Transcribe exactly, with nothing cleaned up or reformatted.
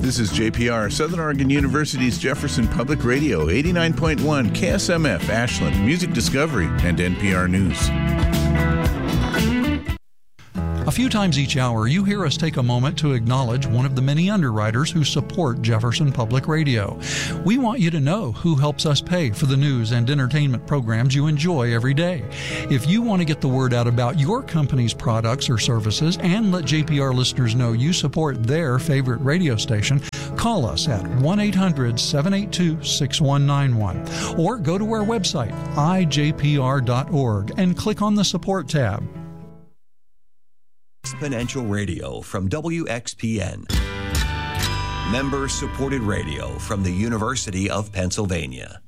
This is J P R, Southern Oregon University's Jefferson Public Radio, eighty-nine point one, K S M F, Ashland, Music Discovery, and N P R News. A few times each hour, you hear us take a moment to acknowledge one of the many underwriters who support Jefferson Public Radio. We want you to know who helps us pay for the news and entertainment programs you enjoy every day. If you want to get the word out about your company's products or services and let J P R listeners know you support their favorite radio station, call us at one eight hundred, seven eight two, six one nine one or go to our website, i j p r dot org, and click on the Support tab. Exponential Radio from W X P N. Member-supported radio from the University of Pennsylvania.